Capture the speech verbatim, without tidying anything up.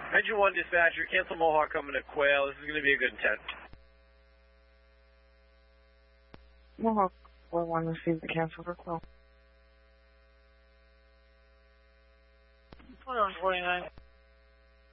Engine one dispatcher, cancel Mohawk coming to Quail. This is going to be a good intent. Mohawk four one received the cancel for Quail. twenty-one forty-nine.